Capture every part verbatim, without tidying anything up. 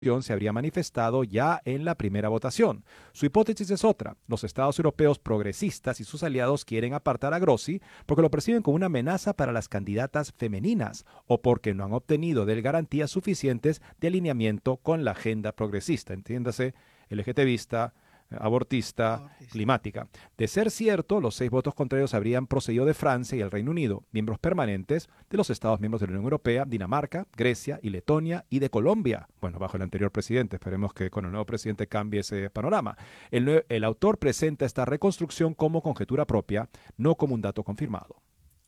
se habría manifestado ya en la primera votación. Su hipótesis es otra. Los estados europeos progresistas y sus aliados quieren apartar a Grossi porque lo perciben como una amenaza para las candidatas femeninas o porque no han obtenido de él garantías suficientes de alineamiento con la agenda progresista, entiéndase, LGTBista, abortista, Abortista. climática. De ser cierto, los seis votos contrarios habrían procedido de Francia y el Reino Unido, miembros permanentes de los Estados miembros de la Unión Europea, Dinamarca, Grecia y Letonia, y de Colombia. Bueno, bajo el anterior presidente, esperemos que con el nuevo presidente cambie ese panorama. El, nue- el autor presenta esta reconstrucción como conjetura propia, no como un dato confirmado.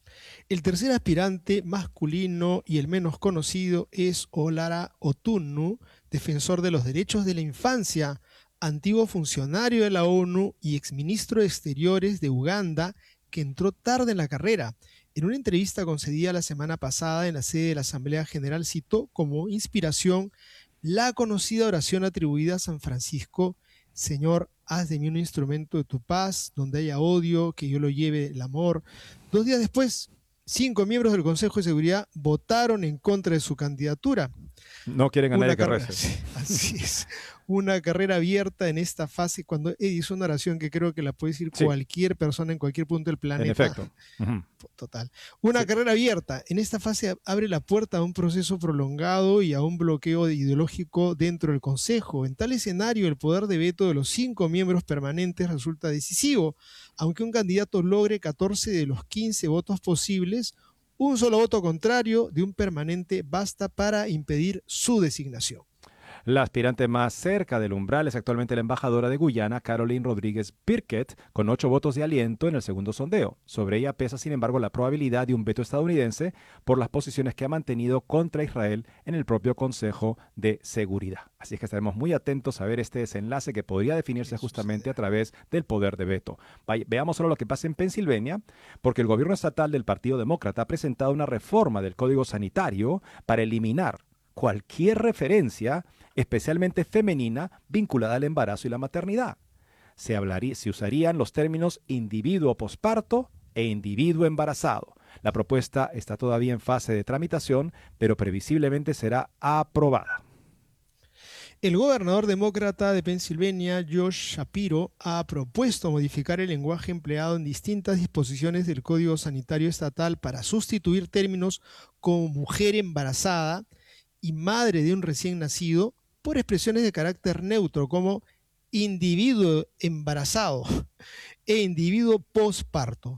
El tercer aspirante masculino y el menos conocido es Olara Otunnu, defensor de los derechos de la infancia, antiguo funcionario de la ONU y exministro de Exteriores de Uganda, que entró tarde en la carrera. En una entrevista concedida la semana pasada en la sede de la Asamblea General, citó como inspiración la conocida oración atribuida a San Francisco: Señor, haz de mí un instrumento de tu paz, donde haya odio, que yo lo lleve el amor. Dos días después, cinco miembros del Consejo de Seguridad votaron en contra de su candidatura. No quieren a nadie Una que carrera, rece. sí, así es. Una carrera abierta en esta fase, cuando Eddie hizo una oración que creo que la puede decir Sí. cualquier persona en cualquier punto del planeta. En efecto. Ujú. Total. Una Sí. carrera abierta en esta fase abre la puerta a un proceso prolongado y a un bloqueo ideológico dentro del Consejo. En tal escenario, el poder de veto de los cinco miembros permanentes resulta decisivo. Aunque un candidato logre catorce de los quince votos posibles, un solo voto contrario de un permanente basta para impedir su designación. La aspirante más cerca del umbral es actualmente la embajadora de Guyana, Caroline Rodríguez Birkett, con ocho votos de aliento en el segundo sondeo. Sobre ella pesa, sin embargo, la probabilidad de un veto estadounidense por las posiciones que ha mantenido contra Israel en el propio Consejo de Seguridad. Así es que estaremos muy atentos a ver este desenlace que podría definirse justamente a través del poder de veto. Vaya, veamos solo lo que pasa en Pensilvania, porque el gobierno estatal del Partido Demócrata ha presentado una reforma del Código Sanitario para eliminar cualquier referencia, especialmente femenina, vinculada al embarazo y la maternidad. Se, hablaría, se usarían los términos individuo posparto e individuo embarazado. La propuesta está todavía en fase de tramitación, pero previsiblemente será aprobada. El gobernador demócrata de Pensilvania, Josh Shapiro, ha propuesto modificar el lenguaje empleado en distintas disposiciones del Código Sanitario Estatal para sustituir términos como mujer embarazada y madre de un recién nacido por expresiones de carácter neutro como individuo embarazado e individuo posparto.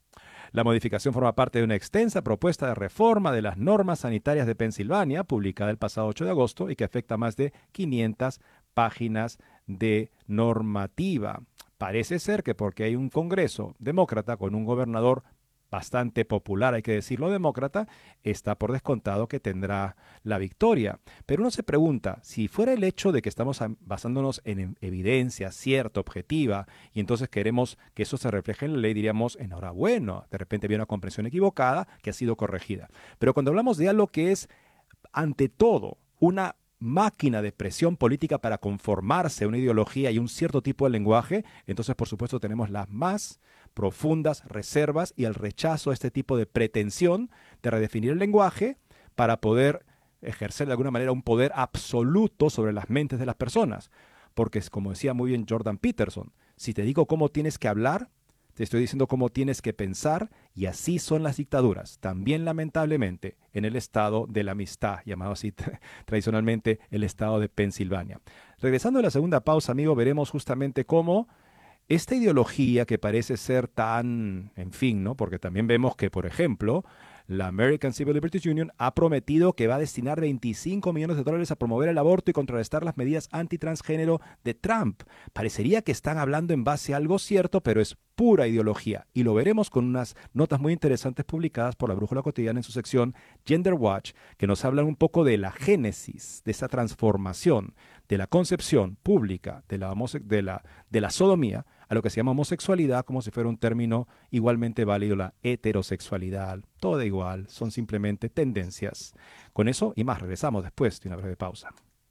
La modificación forma parte de una extensa propuesta de reforma de las normas sanitarias de Pensilvania, publicada el pasado ocho de agosto y que afecta a más de quinientas páginas de normativa. Parece ser que porque hay un Congreso demócrata con un gobernador bastante popular, hay que decirlo, demócrata, está por descontado que tendrá la victoria. Pero uno se pregunta, si fuera el hecho de que estamos basándonos en evidencia cierta, objetiva, y entonces queremos que eso se refleje en la ley, diríamos, enhorabuena, de repente había una comprensión equivocada que ha sido corregida. Pero cuando hablamos de algo que es, ante todo, una máquina de presión política para conformarse a una ideología y un cierto tipo de lenguaje, entonces por supuesto tenemos las más profundas reservas y el rechazo a este tipo de pretensión de redefinir el lenguaje para poder ejercer de alguna manera un poder absoluto sobre las mentes de las personas. Porque, como decía muy bien Jordan Peterson, si te digo cómo tienes que hablar, te estoy diciendo cómo tienes que pensar, y así son las dictaduras. También, lamentablemente, en el estado de la amistad, llamado así tradicionalmente el estado de Pensilvania. Regresando a la segunda pausa, amigo, veremos justamente cómo esta ideología que parece ser tan, en fin, ¿no? Porque también vemos que, por ejemplo, la American Civil Liberties Union ha prometido que va a destinar veinticinco millones de dólares a promover el aborto y contrarrestar las medidas antitransgénero de Trump. Parecería que están hablando en base a algo cierto, pero es pura ideología. Y lo veremos con unas notas muy interesantes publicadas por la Brújula Cotidiana en su sección Gender Watch, que nos hablan un poco de la génesis de esa transformación de la concepción pública de la, homose- de la, de la sodomía a lo que se llama homosexualidad, como si fuera un término igualmente válido, la heterosexualidad, todo igual, son simplemente tendencias. Con eso y más, regresamos después de una breve pausa.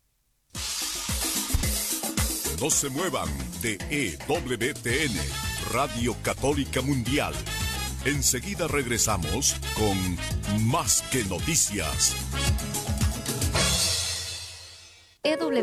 No se muevan de E W T N, Radio Católica Mundial. Enseguida regresamos con Más que Noticias. w